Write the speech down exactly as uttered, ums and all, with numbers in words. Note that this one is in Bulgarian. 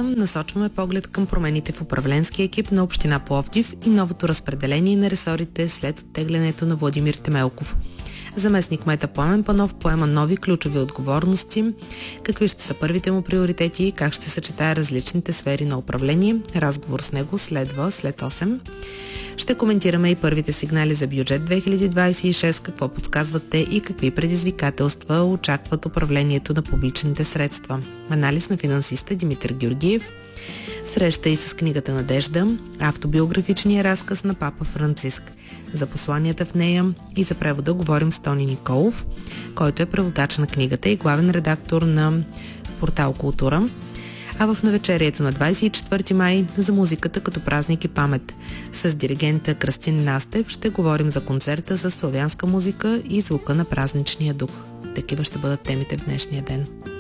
насочваме поглед към промените в управленския екип на община Пловдив и новото разпределение на ресорите след оттеглянето на Владимир Темелков. Заместник кмета Пламен Панов поема нови ключови отговорности. Какви ще са първите му приоритети и как ще съчетае различните сфери на управление? Разговор с него следва след осем. Ще коментираме и първите сигнали за бюджет две хиляди двадесет и шеста, какво подсказват те и какви предизвикателства очакват управлението на публичните средства. Анализ на финансиста Димитър Георгиев. Среща и с книгата Надежда, автобиографичния разказ на папа Франциск. За посланията в нея и за превода говорим с Тони Николов, който е преводач на книгата и главен редактор на портал Култура. А в навечерието на двадесет и четвърти май за музиката като празник и памет. С диригента Кръстин Настев ще говорим за концерта с славянска музика и звука на празничния дух. Такива ще бъдат темите в днешния ден.